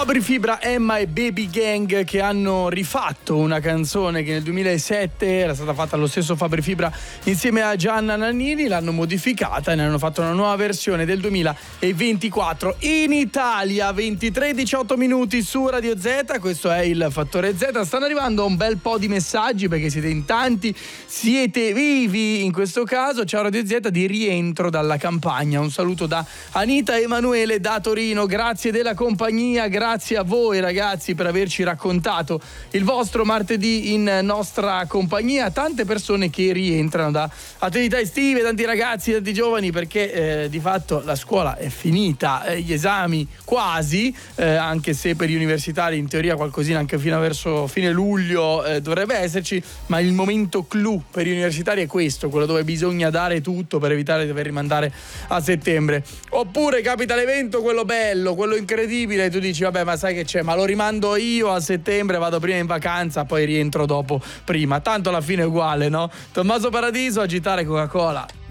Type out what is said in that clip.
Fabri Fibra, Emma e Baby Gang, che hanno rifatto una canzone che nel 2007 era stata fatta allo stesso Fabri Fibra insieme a Gianna Nannini, l'hanno modificata e ne hanno fatto una nuova versione del 2024 in Italia. 23:18 minuti su Radio Z, questo è il Fattore Z. Stanno arrivando un bel po' di messaggi perché siete in tanti, siete vivi in questo caso. Ciao Radio Z, di rientro dalla campagna, un saluto da Anita e Emanuele da Torino, grazie della compagnia, grazie a voi ragazzi per averci raccontato il vostro martedì in nostra compagnia. Tante persone che rientrano da attività estive, tanti ragazzi, tanti giovani, perché di fatto la scuola è finita, gli esami quasi, anche se per gli universitari in teoria qualcosina anche fino a verso fine luglio dovrebbe esserci, ma il momento clou per gli universitari è questo, quello dove bisogna dare tutto per evitare di dover rimandare a settembre. Oppure capita l'evento, quello bello, quello incredibile, e tu dici vabbè, ma sai che c'è, ma lo rimando io a settembre, vado prima in vacanza, poi rientro dopo prima, tanto alla fine è uguale, no? Tommaso Paradiso, Agitare Coca-Cola.